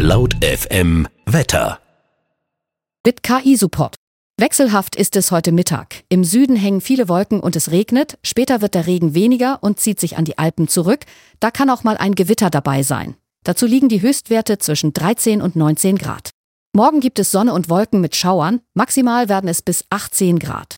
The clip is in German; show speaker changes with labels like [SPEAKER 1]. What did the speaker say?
[SPEAKER 1] Laut FM Wetter.
[SPEAKER 2] Mit KI-Support. Wechselhaft ist es heute Mittag. Im Süden hängen viele Wolken und es regnet. Später wird der Regen weniger und zieht sich an die Alpen zurück. Da kann auch mal ein Gewitter dabei sein. Dazu liegen die Höchstwerte zwischen 13 und 19 Grad. Morgen gibt es Sonne und Wolken mit Schauern. Maximal werden es bis 18 Grad.